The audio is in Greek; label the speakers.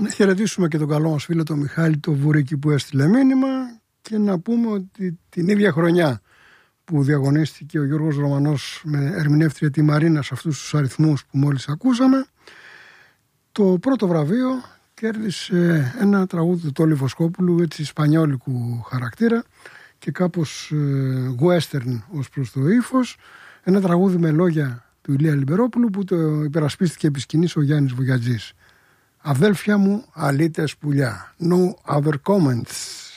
Speaker 1: Να χαιρετήσουμε και τον καλό μας φίλο τον Μιχάλη το Βουρίκι που έστειλε μήνυμα και να πούμε ότι την ίδια χρονιά που διαγωνίστηκε ο Γιώργος Ρωμανός με ερμηνεύτρια τη Μαρίνα σε αυτούς τους αριθμούς που μόλις ακούσαμε, το πρώτο βραβείο κέρδισε ένα τραγούδι του Τόλι Βοσκόπουλου, έτσι ισπανιόλικου χαρακτήρα και κάπως western ως προς το ύφος, ένα τραγούδι με λόγια του Ηλία Λιμπερόπουλου που το υπερασπίστηκε επί σκηνής ο Γιάννης Βουγιατζής. Αδέλφια μου, αλήτες πουλιά. No other comments.